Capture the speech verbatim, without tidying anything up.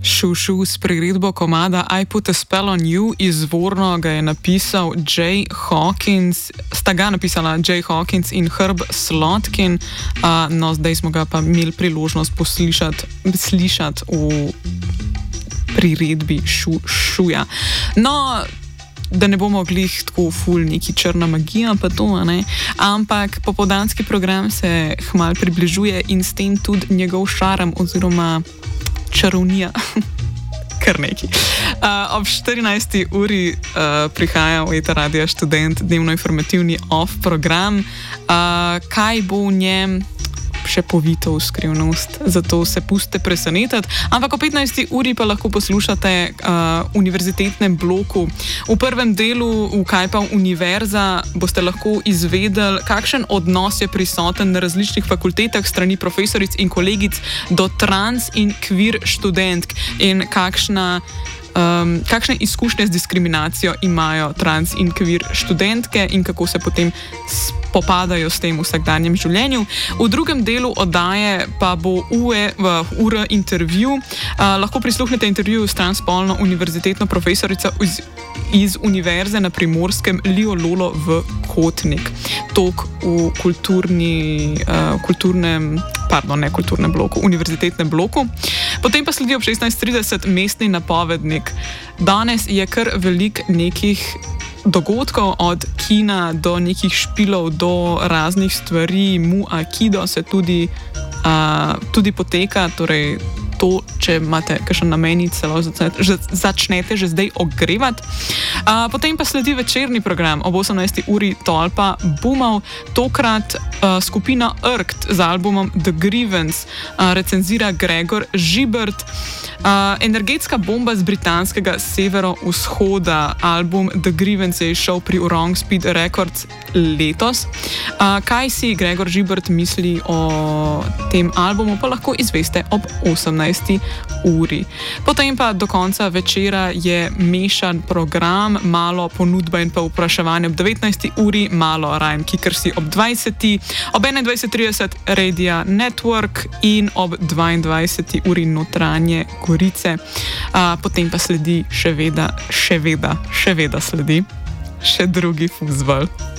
Šušu s priredbo komada I Put a Spell on You, izvorno ga je napisal Jay Hawkins, sta ga napisala Jay Hawkins in Herb Slotkin, uh, no zdaj smo ga pa imeli priložnost poslišati slišati v priredbi šu, Šuja. No, da ne bomo glih tako ful neki črna magija pa to, ne? Ampak popoldanski program se hmal približuje in s tem tudi njegov šarm oziroma čarovnija. Kar neki. Uh, ob štirinajsti uri uh, prihaja v Eta Radio Študent dnevno informativni off program. Uh, kaj bo v njem? Še povito v skrivnost, zato se puste presenetiti. Ampak o petnajsti uri pa lahko poslušate uh, univerzitetnem bloku. V prvem delu, v Kaj pa univerza, boste lahko izvedeli, kakšen odnos je prisoten na različnih fakultetah strani profesoric in kolegic do trans in queer študentk in kakšna Um, kakšne izkušnje z diskriminacijo imajo trans in queer študentke in kako se potem spopadajo s tem v vsakdanjem življenju. V drugem delu oddaje pa bo U E v U R intervju. Uh, lahko prisluhnete intervjuju s transspolno univerzitetno profesorico iz, iz Univerze na Primorskem Lijo Lolo v Kotnik. Tok v kulturni, uh, kulturnem, pardon, ne kulturnem bloku, univerzitetnem bloku. Potem pa sledi ob šestnajst trideset mestni napovednik. Danes je kar veliko nekih dogodkov, od kina do nekih špilov, do raznih stvari, mu akido se tudi, uh, tudi poteka, torej to, če imate kakšen namen, celo začnete že zdaj ogrevati. Uh, potem pa sledi večerni program ob osemnajsti uri Tolpa Bumov, tokrat uh, skupina Irkt z albumom The Grievance uh, recenzira Gregor Žibert. Uh, energetska bomba z britanskega severo-vzhoda, album The Grievance je šel pri Wrong Speed Records letos. Uh, kaj si Gregor Žibert misli o tem albumu, pa lahko izveste ob osemnajsti uri. Potem pa do konca večera je mešan program, malo ponudba in pa vprašanje ob devetnajsti uri, malo Rhyme Kickersi ob dvajseti, ob enaindvajset trideset Radio Network in ob dvaindvajseti uri Notranje Gorice. Uh, potem pa sledi še veda, še veda, še veda sledi še drugi fuzbal.